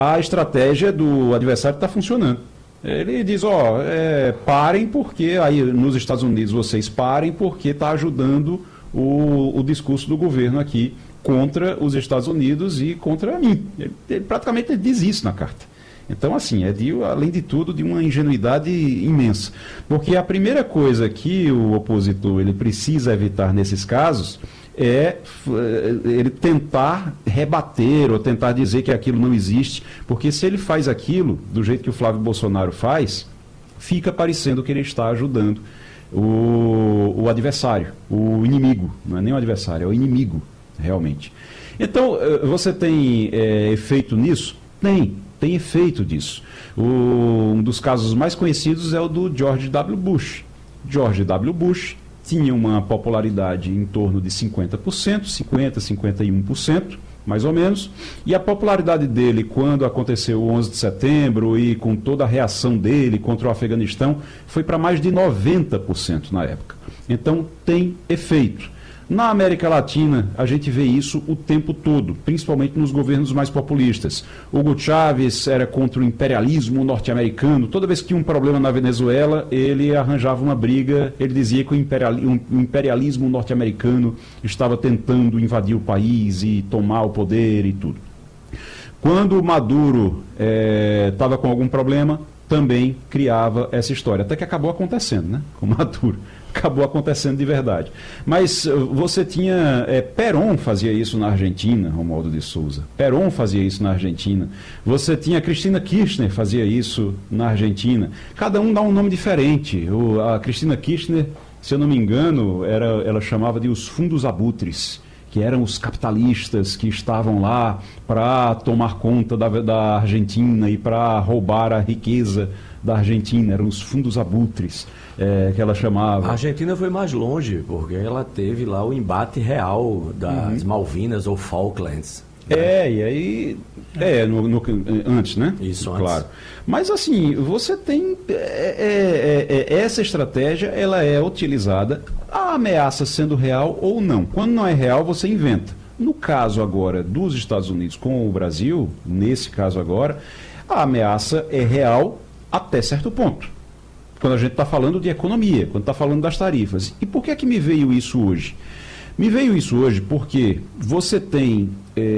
a estratégia do adversário está funcionando. Ele diz, parem porque, aí nos Estados Unidos vocês parem porque está ajudando o discurso do governo aqui contra os Estados Unidos e contra mim. Ele praticamente diz isso na carta. Então, assim, além de tudo, de uma ingenuidade imensa. Porque a primeira coisa que o opositor ele precisa evitar nesses casos é ele tentar rebater ou tentar dizer que aquilo não existe, porque se ele faz aquilo do jeito que o Flávio Bolsonaro faz, fica parecendo que ele está ajudando o adversário, o inimigo. Não é nem o adversário, é o inimigo, realmente. Então, você tem efeito nisso? Tem efeito disso. Um dos casos mais conhecidos é o do George W. Bush. George W. Bush tinha uma popularidade em torno de 50%, 51%, mais ou menos, e a popularidade dele quando aconteceu o 11 de setembro e com toda a reação dele contra o Afeganistão foi para mais de 90% na época. Então tem efeito. Na América Latina, a gente vê isso o tempo todo, principalmente nos governos mais populistas. Hugo Chávez era contra o imperialismo norte-americano. Toda vez que tinha um problema na Venezuela, ele arranjava uma briga, ele dizia que o imperialismo norte-americano estava tentando invadir o país e tomar o poder e tudo. Quando o Maduro estava com algum problema, também criava essa história. Até que acabou acontecendo, né? Com o Maduro. Acabou acontecendo de verdade. Mas você tinha... Perón fazia isso na Argentina, Romualdo de Souza. Perón fazia isso na Argentina. Você tinha Cristina Kirchner fazia isso na Argentina. Cada um dá um nome diferente. A Cristina Kirchner, se eu não me engano, ela chamava de os fundos abutres, que eram os capitalistas que estavam lá para tomar conta da Argentina e para roubar a riqueza da Argentina. Eram os fundos abutres. Que ela chamava. A Argentina foi mais longe, porque ela teve lá o embate real das Malvinas ou Falklands. Né? E aí... antes, né? Isso, antes. Claro. Mas assim, você tem... essa estratégia, ela é utilizada, a ameaça sendo real ou não. Quando não é real, você inventa. No caso agora dos Estados Unidos com o Brasil, nesse caso agora, a ameaça é real até certo ponto. Quando a gente está falando de economia, quando está falando das tarifas. E por que é que me veio isso hoje? Me veio isso hoje porque você tem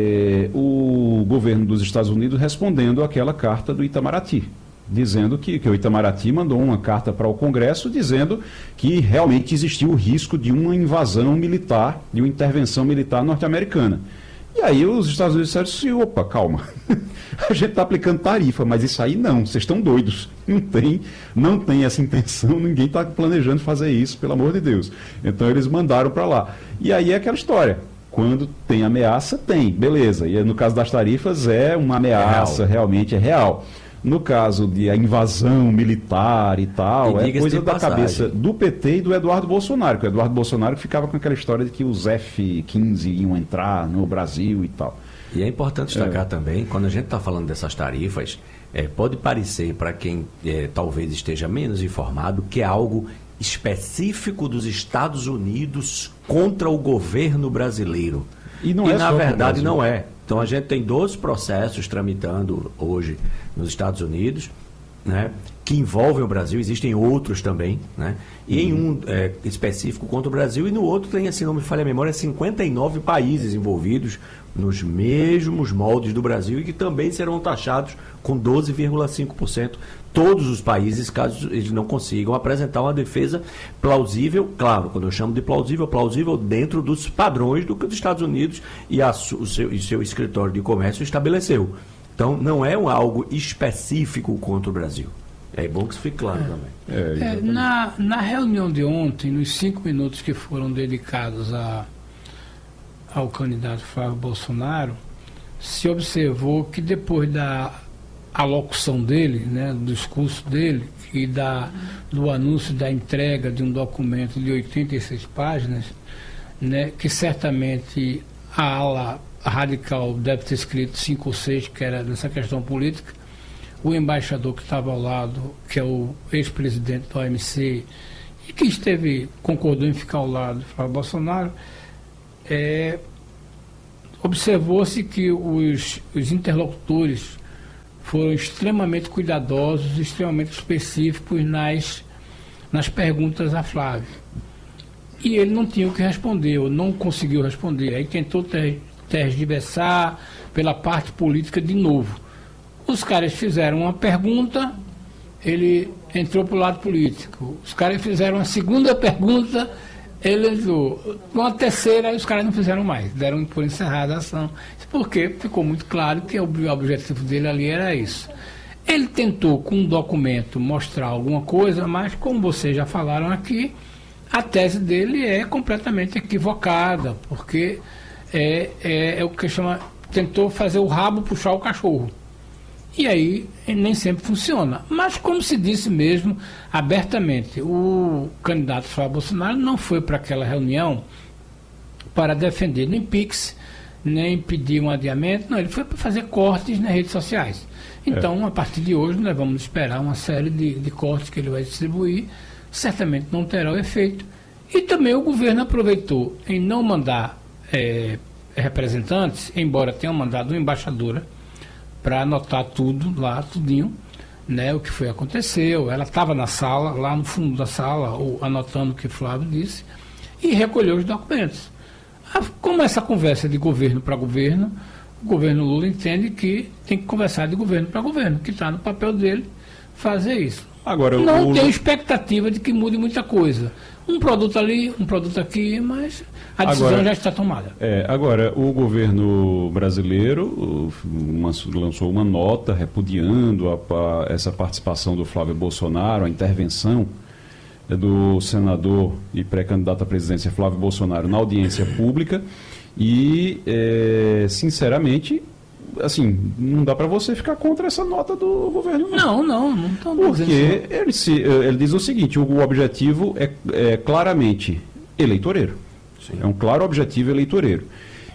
o governo dos Estados Unidos respondendo àquela carta do Itamaraty, dizendo que o Itamaraty mandou uma carta para o Congresso dizendo que realmente existiu o risco de uma invasão militar, de uma intervenção militar norte-americana. E aí os Estados Unidos disseram assim, opa, calma, a gente está aplicando tarifa, mas isso aí não, vocês estão doidos, não tem essa intenção, ninguém está planejando fazer isso, pelo amor de Deus. Então eles mandaram para lá. E aí é aquela história, quando tem ameaça, tem, beleza. E no caso das tarifas é uma ameaça, realmente é real. No caso de a invasão militar e tal, é coisa da cabeça do PT e do Eduardo Bolsonaro, que o Eduardo Bolsonaro ficava com aquela história de que os F-15 iam entrar no Brasil e tal. E é importante destacar também, quando a gente está falando dessas tarifas, pode parecer para quem talvez esteja menos informado que é algo específico dos Estados Unidos contra o governo brasileiro. E na verdade não é. Então a gente tem 12 processos tramitando hoje nos Estados Unidos, né, que envolvem o Brasil, existem outros também, né, e em um específico contra o Brasil, e no outro tem, assim, não me falha a memória, 59 países envolvidos nos mesmos moldes do Brasil e que também serão taxados com 12,5%. Todos os países, caso eles não consigam apresentar uma defesa plausível, claro, quando eu chamo de plausível dentro dos padrões do que os Estados Unidos e o seu escritório de comércio estabeleceu. Então, não é algo específico contra o Brasil. É bom que isso fique claro também. Na reunião de ontem, nos 5 minutos que foram dedicados ao candidato Flávio Bolsonaro, se observou que depois da alocução dele, né, do discurso dele e do anúncio da entrega de um documento de 86 páginas, né, que certamente a ala radical deve ter escrito 5 ou 6, que era nessa questão política. O embaixador que estava ao lado, que é o ex-presidente do OMC, e que concordou em ficar ao lado de Flávio Bolsonaro, observou-se que os interlocutores foram extremamente cuidadosos, extremamente específicos nas perguntas a Flávio. E ele não tinha o que responder, ou não conseguiu responder. Aí tentou tergiversar pela parte política de novo. Os caras fizeram uma pergunta, ele entrou para o lado político. Os caras fizeram uma segunda pergunta, ele entrou. Uma terceira, aí os caras não fizeram mais. Deram por encerrada a ação. Porque ficou muito claro que o objetivo dele ali era isso. Ele tentou, com um documento, mostrar alguma coisa, mas, como vocês já falaram aqui, a tese dele é completamente equivocada, porque é o que chama, tentou fazer o rabo puxar o cachorro. E aí nem sempre funciona. Mas, como se disse mesmo abertamente, o candidato Flávio Bolsonaro não foi para aquela reunião para defender nem PIX, nem pedir um adiamento, não, ele foi para fazer cortes nas redes sociais. Então, a partir de hoje, nós vamos esperar uma série de cortes que ele vai distribuir, certamente não terá o efeito. E também o governo aproveitou em não mandar representantes, embora tenha mandado uma embaixadora, para anotar tudo lá, tudinho, né, o que foi aconteceu. Ela estava na sala, lá no fundo da sala, anotando o que Flávio disse, e recolheu os documentos. Como essa conversa de governo para governo, o governo Lula entende que tem que conversar de governo para governo, que está no papel dele fazer isso. Agora, não tem expectativa de que mude muita coisa. Um produto ali, um produto aqui, mas a decisão já está tomada. Agora, o governo brasileiro lançou uma nota repudiando essa participação do Flávio Bolsonaro, a intervenção do senador e pré-candidato à presidência Flávio Bolsonaro na audiência pública e, sinceramente, assim, não dá para você ficar contra essa nota do governo. Não estão dizendo porque ele diz o seguinte: o objetivo é claramente eleitoreiro. Sim. É um claro objetivo eleitoreiro.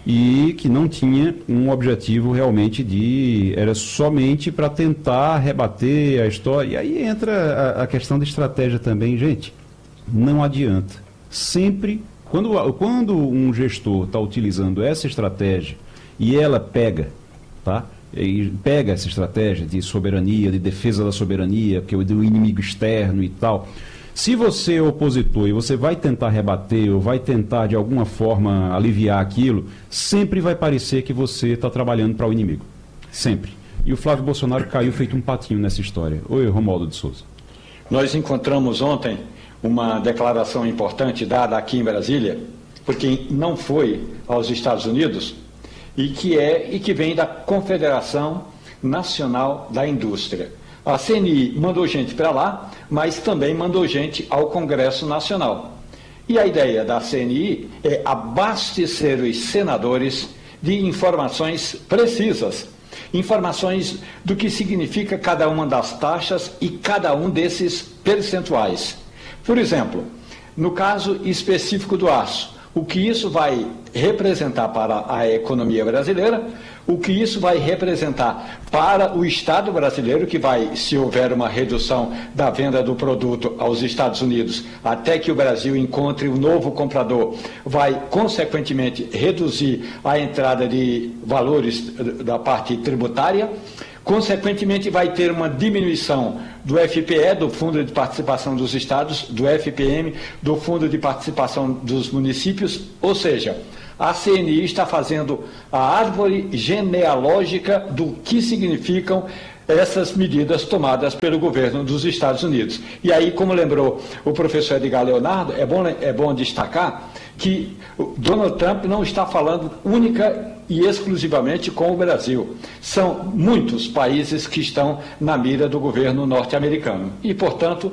E que não tinha um objetivo realmente era somente para tentar rebater a história. E aí entra a questão da estratégia também, gente. Não adianta. Sempre, quando um gestor está utilizando essa estratégia e ela pega, tá? E pega essa estratégia de soberania, de defesa da soberania, porque do inimigo externo e tal. Se você é opositor e você vai tentar rebater ou vai tentar de alguma forma aliviar aquilo, sempre vai parecer que você está trabalhando para o inimigo. Sempre. E o Flávio Bolsonaro caiu feito um patinho nessa história. Oi, Romualdo de Souza. Nós encontramos ontem uma declaração importante dada aqui em Brasília por quem não foi aos Estados Unidos e que vem da Confederação Nacional da Indústria. A CNI mandou gente para lá, mas também mandou gente ao Congresso Nacional. E a ideia da CNI é abastecer os senadores de informações precisas, informações do que significa cada uma das taxas e cada um desses percentuais. Por exemplo, no caso específico do aço, o que isso vai representar para a economia brasileira, o que isso vai representar para o Estado brasileiro, que vai, se houver uma redução da venda do produto aos Estados Unidos, até que o Brasil encontre um novo comprador, vai, consequentemente, reduzir a entrada de valores da parte tributária, consequentemente, vai ter uma diminuição do FPE, do Fundo de Participação dos Estados, do FPM, do Fundo de Participação dos Municípios, ou seja, a CNI está fazendo a árvore genealógica do que significam essas medidas tomadas pelo governo dos Estados Unidos. E aí, como lembrou o professor Edgar Leonardo, é bom destacar que Donald Trump não está falando única e exclusivamente com o Brasil. São muitos países que estão na mira do governo norte-americano. E, portanto,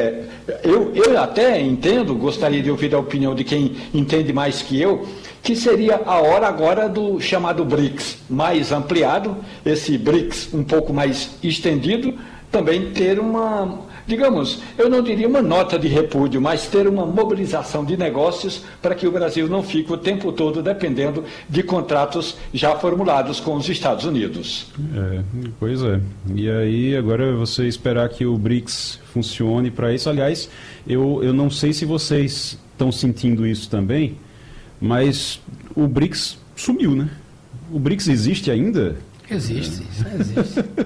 eu até entendo, gostaria de ouvir a opinião de quem entende mais que eu, que seria a hora agora do chamado BRICS mais ampliado, esse BRICS um pouco mais estendido, também ter uma, digamos, eu não diria uma nota de repúdio, mas ter uma mobilização de negócios para que o Brasil não fique o tempo todo dependendo de contratos já formulados com os Estados Unidos. Pois é. E aí agora você esperar que o BRICS funcione para isso. Aliás, eu não sei se vocês estão sentindo isso também, mas o BRICS sumiu, né? O BRICS existe ainda? Existe.